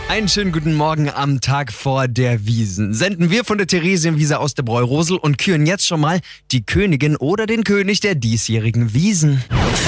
Einen schönen guten Morgen am Tag vor der Wiesn. Senden wir von der Theresienwiese aus der Bräurosel und küren jetzt schon mal die Königin oder den König der diesjährigen Wiesn.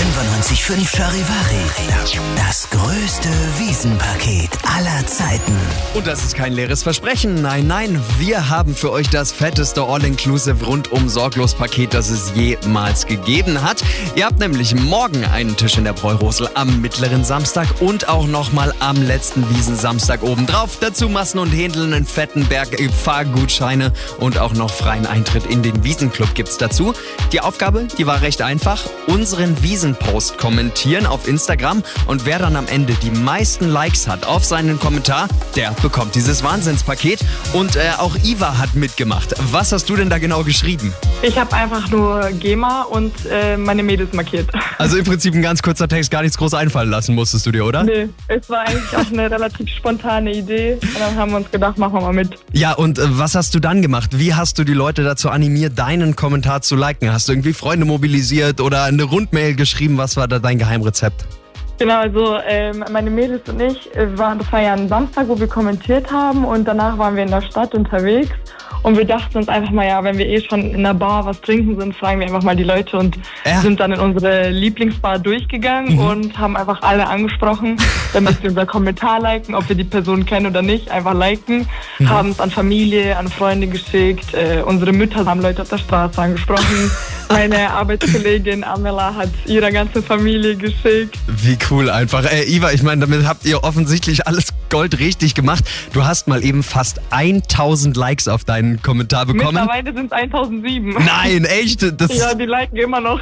95.5 Charivari. Das größte Wiesenpaket aller Zeiten. Und das ist kein leeres Versprechen. Nein, nein, wir haben für euch das fetteste All-Inclusive rundum sorglos Paket, das es jemals gegeben hat. Ihr habt nämlich morgen einen Tisch in der Bräurosel am mittleren Samstag und auch nochmal am letzten Wiesensamstag obendrauf. Dazu Massen und Händel, einen fetten Berg Fahrgutscheine und auch noch freien Eintritt in den Wiesenclub gibt's dazu. Die Aufgabe, die war recht einfach. Unseren Wiesenpost kommentieren auf Instagram und wer dann am Ende die meisten Likes hat auf seinen Kommentar, der bekommt dieses Wahnsinnspaket. Und auch Iva hat mitgemacht. Was hast du denn da genau geschrieben? Ich habe einfach nur GEMA und meine Mädels markiert. Also im Prinzip ein ganz kurzer Text, gar nichts groß einfallen lassen musstest du dir, oder? Nee, es war eigentlich auch eine relativ spontane Idee und dann haben wir uns gedacht, machen wir mal mit. Ja, und was hast du dann gemacht? Wie hast du die Leute dazu animiert, deinen Kommentar zu liken? Hast du irgendwie Freunde mobilisiert oder eine Rundmail geschrieben? Was war da dein Geheimrezept? Genau, also meine Mädels und ich, das war ja ein Samstag, wo wir kommentiert haben und danach waren wir in der Stadt unterwegs. Und wir dachten uns einfach mal, ja, wenn wir schon in der Bar was trinken sind, fragen wir einfach mal die Leute und sind dann in unsere Lieblingsbar durchgegangen und haben einfach alle angesprochen, damit sie unser Kommentar liken, ob wir die Person kennen oder nicht, einfach liken, haben es an Familie, an Freunde geschickt, unsere Mütter haben Leute auf der Straße angesprochen, meine Arbeitskollegin Amela hat ihrer ganzen Familie geschickt. Wie cool einfach. Iva, ich meine, damit habt ihr offensichtlich alles goldrichtig gemacht. Du hast mal eben fast 1000 Likes auf deinen Kommentar bekommen. Mittlerweile sind es 1007. Nein, echt? Ja, die liken immer noch.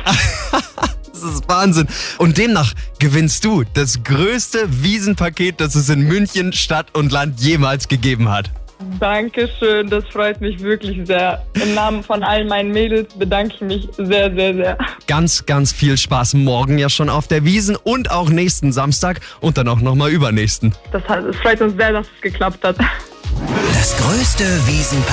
Das ist Wahnsinn. Und demnach gewinnst du das größte Wiesenpaket, das es in München, Stadt und Land jemals gegeben hat. Dankeschön, das freut mich wirklich sehr. Im Namen von all meinen Mädels bedanke ich mich sehr, sehr, sehr. Ganz, ganz viel Spaß morgen ja schon auf der Wiesn und auch nächsten Samstag und dann auch nochmal übernächsten. Es freut uns sehr, dass es geklappt hat. Das größte Wiesenpaket